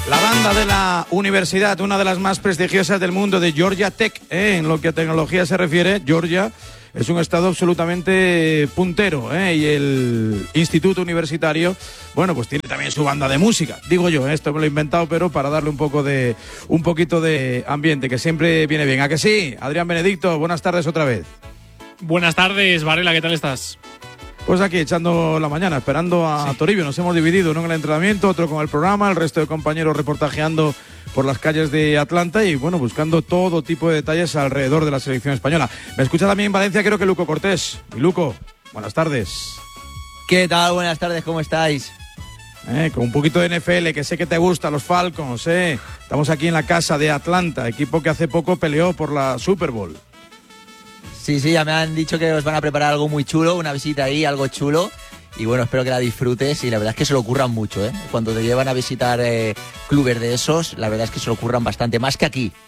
La banda de la universidad, una de las más prestigiosas del mundo, de Georgia Tech, en lo que a tecnología se refiere. Georgia es un estado absolutamente puntero, y el instituto universitario, bueno, pues tiene también su banda de música. Digo yo, esto me lo he inventado, pero para darle un poquito de ambiente, que siempre viene bien. ¿A que sí? Adrián Benedicto, buenas tardes otra vez. Buenas tardes, Varela, ¿qué tal estás? Pues aquí echando la mañana, esperando a Toribio. Nos hemos dividido, uno en el entrenamiento, otro con el programa, el resto de compañeros reportajeando por las calles de Atlanta y, bueno, buscando todo tipo de detalles alrededor de la selección española. Me escucha también en Valencia, creo que Luco Cortés. Y Luco, buenas tardes. ¿Qué tal? Buenas tardes, ¿cómo estáis? Con un poquito de NFL, que sé que te gusta, los Falcons, Estamos aquí en la casa de Atlanta, equipo que hace poco peleó por la Super Bowl. Sí, ya me han dicho que os van a preparar algo muy chulo, una visita ahí, algo chulo. Y bueno, espero que la disfrutes y la verdad es que se lo ocurran mucho, Cuando te llevan a visitar clubes de esos, la verdad es que se lo ocurran bastante, más que aquí.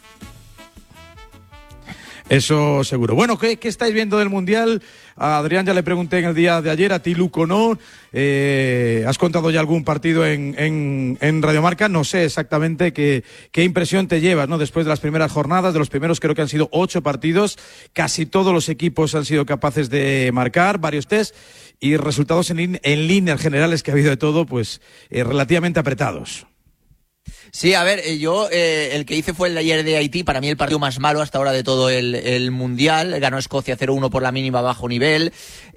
Eso seguro. Bueno, ¿qué estáis viendo del Mundial? A Adrián ya le pregunté en el día de ayer, a ti, Luco, ¿no? ¿Has contado ya algún partido en Radio Marca? No sé exactamente qué impresión te llevas, ¿no? Después de las primeras jornadas, de los primeros creo que han sido 8 partidos, casi todos los equipos han sido capaces de marcar, varios test y resultados en líneas generales, que ha habido de todo, pues relativamente apretados. Sí, a ver, yo el que hice fue el de ayer de Haití, para mí el partido más malo hasta ahora de todo el Mundial. Ganó Escocia 0-1 por la mínima, bajo nivel.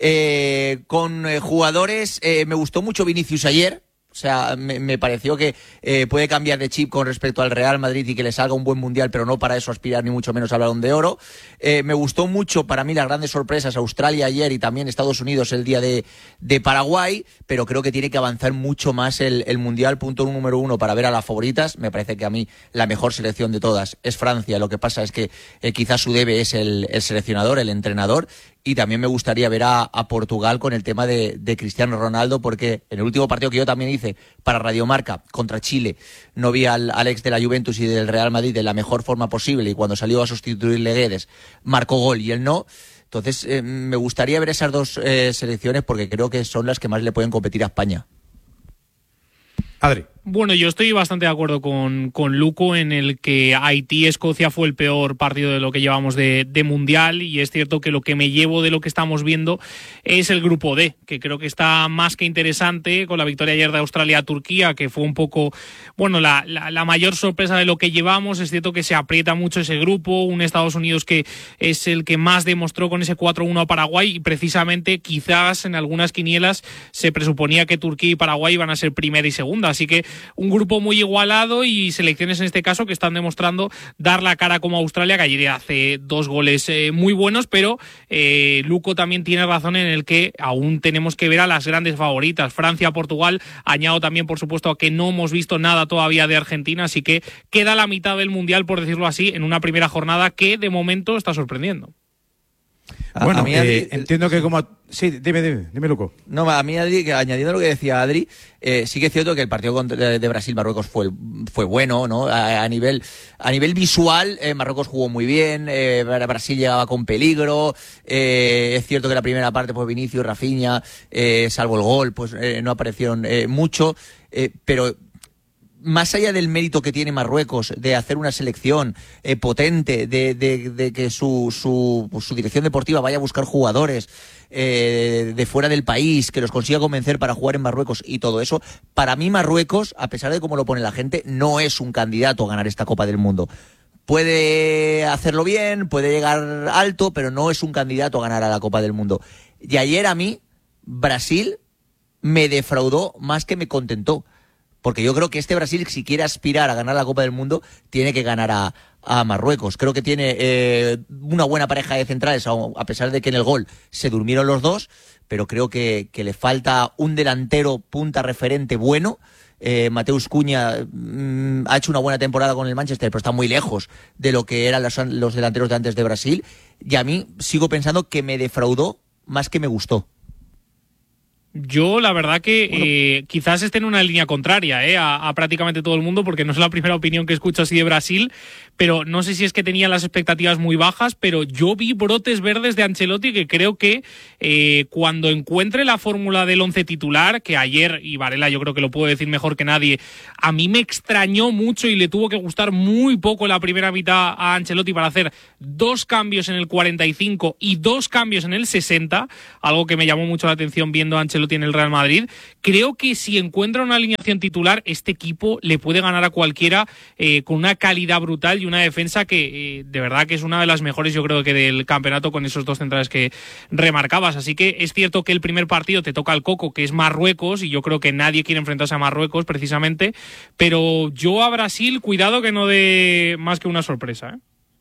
Con jugadores, me gustó mucho Vinicius ayer. O sea, me pareció que puede cambiar de chip con respecto al Real Madrid y que le salga un buen Mundial, pero no para eso aspirar ni mucho menos al Balón de Oro. Me gustó mucho, para mí, las grandes sorpresas, Australia ayer y también Estados Unidos el día de Paraguay, pero creo que tiene que avanzar mucho más el Mundial, punto número 1 para ver a las favoritas. Me parece que a mí la mejor selección de todas es Francia. Lo que pasa es que quizás su debe es el seleccionador, el entrenador. Y también me gustaría ver a Portugal con el tema de Cristiano Ronaldo, porque en el último partido que yo también hice para Radio Marca contra Chile, no vi al ex de la Juventus y del Real Madrid de la mejor forma posible, y cuando salió a sustituirle Guedes marcó gol y él no. Entonces me gustaría ver esas dos selecciones, porque creo que son las que más le pueden competir a España. Adri. Bueno, yo estoy bastante de acuerdo con Luco en el que Haití-Escocia fue el peor partido de lo que llevamos de Mundial, y es cierto que lo que me llevo de lo que estamos viendo es el grupo D, que creo que está más que interesante, con la victoria ayer de Australia-Turquía, que fue un poco, bueno, la mayor sorpresa de lo que llevamos. Es cierto que se aprieta mucho ese grupo, un Estados Unidos que es el que más demostró con ese 4-1 a Paraguay, y precisamente quizás en algunas quinielas se presuponía que Turquía y Paraguay iban a ser primera y segunda, así que un grupo muy igualado y selecciones en este caso que están demostrando dar la cara, como Australia, que ayer hace 2 goles muy buenos, pero Luco también tiene razón en el que aún tenemos que ver a las grandes favoritas, Francia, Portugal. Añado también, por supuesto, a que no hemos visto nada todavía de Argentina, así que queda la mitad del Mundial, por decirlo así, en una primera jornada que de momento está sorprendiendo. Bueno, entiendo que como... Sí, dime, Luco. No, a mí, Adri, añadiendo lo que decía Adri, sí que es cierto que el partido de Brasil-Marruecos fue bueno, ¿no? A nivel visual, Marruecos jugó muy bien, Brasil llegaba con peligro, es cierto que la primera parte, pues Vinicius, Rafinha, salvo el gol, pues no aparecieron mucho, pero... Más allá del mérito que tiene Marruecos de hacer una selección potente, de que su dirección deportiva vaya a buscar jugadores de fuera del país, que los consiga convencer para jugar en Marruecos y todo eso, para mí Marruecos, a pesar de cómo lo pone la gente, no es un candidato a ganar esta Copa del Mundo. Puede hacerlo bien, puede llegar alto, pero no es un candidato a ganar a la Copa del Mundo. Y ayer a mí, Brasil me defraudó más que me contentó. Porque yo creo que este Brasil, si quiere aspirar a ganar la Copa del Mundo, tiene que ganar a Marruecos. Creo que tiene una buena pareja de centrales, a pesar de que en el gol se durmieron los dos, pero creo que le falta un delantero punta referente bueno. Mateus Cunha ha hecho una buena temporada con el Manchester, pero está muy lejos de lo que eran los delanteros de antes de Brasil. Y a mí sigo pensando que me defraudó más que me gustó. Yo, la verdad que quizás esté en una línea contraria a prácticamente todo el mundo, porque no es la primera opinión que escucho así de Brasil, pero no sé si es que tenía las expectativas muy bajas, pero yo vi brotes verdes de Ancelotti que creo que cuando encuentre la fórmula del 11 titular, que ayer, y Varela yo creo que lo puedo decir mejor que nadie, a mí me extrañó mucho y le tuvo que gustar muy poco la primera mitad a Ancelotti para hacer 2 cambios en el 45 y 2 cambios en el 60, algo que me llamó mucho la atención viendo a Ancelotti en el Real Madrid. Creo que si encuentra una alineación titular, este equipo le puede ganar a cualquiera con una calidad brutal y una defensa que de verdad que es una de las mejores, yo creo que del campeonato, con esos 2 centrales que remarcabas. Así que es cierto que el primer partido te toca el coco, que es Marruecos, y yo creo que nadie quiere enfrentarse a Marruecos precisamente, pero yo a Brasil, cuidado que no dé más que una sorpresa,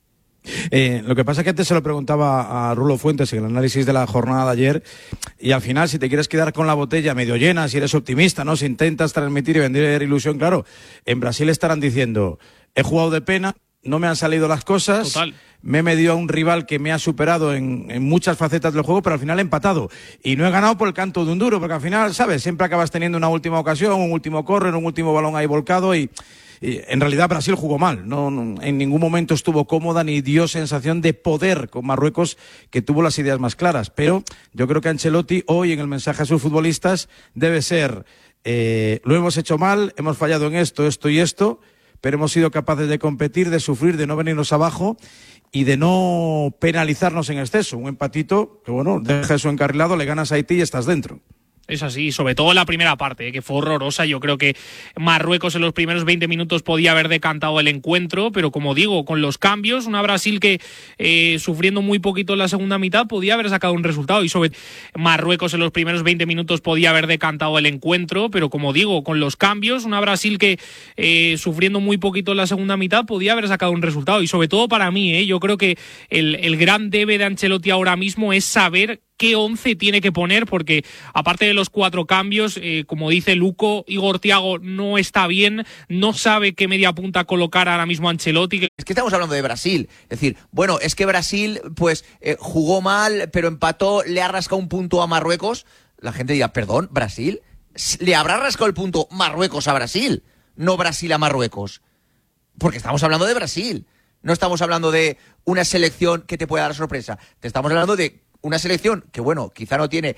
Lo que pasa es que antes se lo preguntaba a Rulo Fuentes en el análisis de la jornada de ayer, y al final, si te quieres quedar con la botella medio llena, si eres optimista, ¿no? Si intentas transmitir y vender ilusión, claro, en Brasil estarán diciendo: he jugado de pena, no me han salido las cosas. Total. Me he medido a un rival que me ha superado en muchas facetas del juego, pero al final he empatado. Y no he ganado por el canto de un duro, porque al final, ¿sabes? Siempre acabas teniendo una última ocasión, un último córner, un último balón ahí volcado y en realidad Brasil jugó mal. No, en ningún momento estuvo cómoda ni dio sensación de poder con Marruecos, que tuvo las ideas más claras. Pero yo creo que Ancelotti hoy, en el mensaje a sus futbolistas, debe ser: lo hemos hecho mal, hemos fallado en esto, esto y esto, pero hemos sido capaces de competir, de sufrir, de no venirnos abajo y de no penalizarnos en exceso. Un empatito que, bueno, deja eso encarrilado, le ganas a Haití y estás dentro. Es así, sobre todo la primera parte, que fue horrorosa. Yo creo que Marruecos en los primeros 20 minutos podía haber decantado el encuentro, pero como digo, con los cambios, una Brasil que sufriendo muy poquito en la segunda mitad podía haber sacado un resultado, y sobre Marruecos en los primeros 20 minutos podía haber decantado el encuentro, pero como digo, con los cambios, una Brasil que sufriendo muy poquito en la segunda mitad podía haber sacado un resultado. Y sobre todo para mí, yo creo que el gran debe de Ancelotti ahora mismo es saber qué 11 tiene que poner, porque aparte de los 4 cambios, como dice Luco, Igor Thiago no está bien, no sabe qué media punta colocar ahora mismo Ancelotti. Es que estamos hablando de Brasil, es decir, bueno, es que Brasil pues jugó mal, pero empató, le ha rascado un punto a Marruecos. La gente dirá: perdón, ¿Brasil? ¿Le habrá rascado el punto Marruecos a Brasil? No Brasil a Marruecos. Porque estamos hablando de Brasil, no estamos hablando de una selección que te pueda dar sorpresa, te estamos hablando de una selección que, bueno, quizá no tiene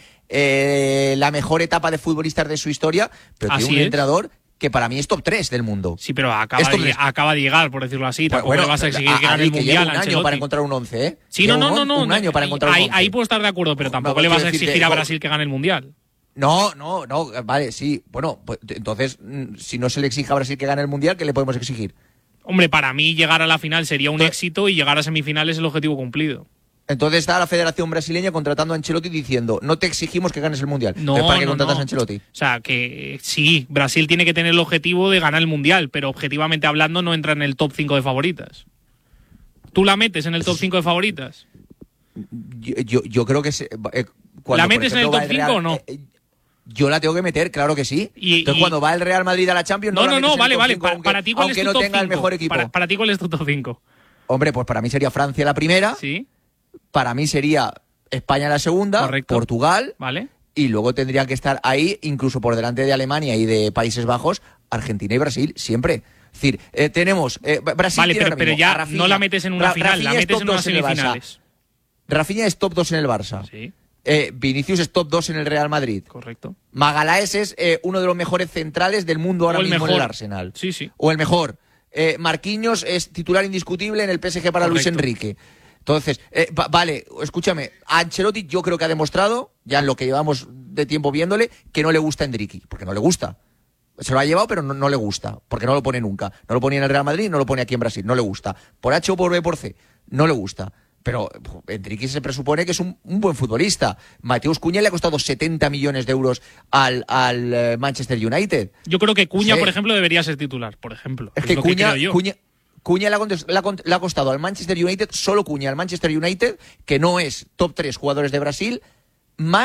la mejor etapa de futbolistas de su historia, pero tiene un entrenador que para mí es top 3 del mundo. Sí, pero acaba de llegar, por decirlo así. Tampoco le vas a exigir que gane el Mundial. Un año para encontrar un 11, ¿eh? Sí, no. Un año para encontrar un 11. Ahí puedo estar de acuerdo, pero tampoco le vas a exigir a Brasil que gane el Mundial. No, vale, sí. Bueno, pues, entonces, si no se le exige a Brasil que gane el Mundial, ¿qué le podemos exigir? Hombre, para mí llegar a la final sería un éxito, y llegar a semifinales es el objetivo cumplido. Entonces está la Federación Brasileña contratando a Ancelotti diciendo: no te exigimos que ganes el Mundial. ¿Para qué contratas a Ancelotti? O sea, que sí, Brasil tiene que tener el objetivo de ganar el Mundial, pero objetivamente hablando no entra en el top 5 de favoritas. ¿Tú la metes en el top 5 de favoritas? Yo creo que... ¿La metes en el top 5 o no? Yo la tengo que meter, claro que sí. Entonces, cuando va el Real Madrid a la Champions... Vale. Para ti, ¿cuál es tu top 5? Aunque no tenga el mejor equipo. Para ti, ¿cuál es tu top 5? Hombre, pues para mí sería Francia la primera. Sí. Para mí sería España la segunda. Correcto. Portugal. Vale. Y luego tendrían que estar ahí, incluso por delante de Alemania y de Países Bajos, Argentina y Brasil, siempre. Es decir, tenemos... Brasil. Vale, pero ya Rafinha, no la metes en una final, la metes en unas semifinales. Rafinha es top 2 en el Barça. Sí. Vinicius es top 2 en el Real Madrid. Correcto. Magaláes es uno de los mejores centrales del mundo ahora mismo en el Arsenal. Sí. O el mejor. Marquinhos es titular indiscutible en el PSG para Luis Enrique. Entonces, vale, escúchame, a Ancelotti yo creo que ha demostrado, ya en lo que llevamos de tiempo viéndole, que no le gusta Endricky, porque no le gusta. Se lo ha llevado, pero no le gusta, porque no lo pone nunca. No lo ponía en el Real Madrid, no lo pone aquí en Brasil, no le gusta. Por H o por B por C, no le gusta. Pero Endricky se presupone que es un buen futbolista. Mateus Cunha le ha costado 70 millones de euros al Manchester United. Yo creo que Cunha, por ejemplo, debería ser titular, por ejemplo. Es que Cunha le ha costado al Manchester United, solo Cunha al Manchester United, que no es top 3 jugadores de Brasil, más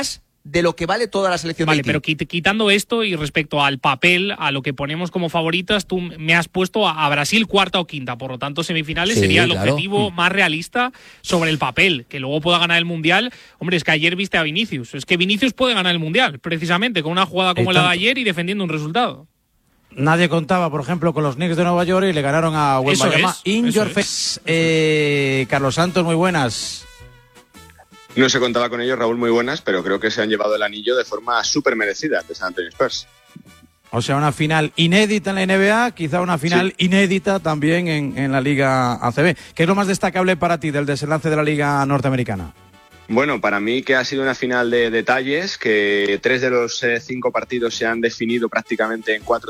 de lo que vale toda la selección de Haití. Vale, pero quitando esto y respecto al papel, a lo que ponemos como favoritas, tú me has puesto a Brasil cuarta o quinta, por lo tanto semifinales Sí, sería el claro. objetivo más realista sobre el papel, que luego pueda ganar el Mundial. Hombre, es que ayer viste a Vinicius, es que Vinicius puede ganar el Mundial, precisamente, con una jugada como la de ayer y defendiendo un resultado. Nadie contaba, por ejemplo, con los Knicks de Nueva York y le ganaron a Wembanyama. In your face. Carlos Santos, muy buenas. No se contaba con ellos, Raúl, muy buenas, pero creo que se han llevado el anillo de forma súper merecida de San Antonio Spurs. O sea, una final inédita en la NBA, quizá una final inédita también en la Liga ACB. ¿Qué es lo más destacable para ti del desenlace de la Liga Norteamericana? Bueno, para mí que ha sido una final de detalles, que 3 de los 5 partidos se han definido prácticamente en 4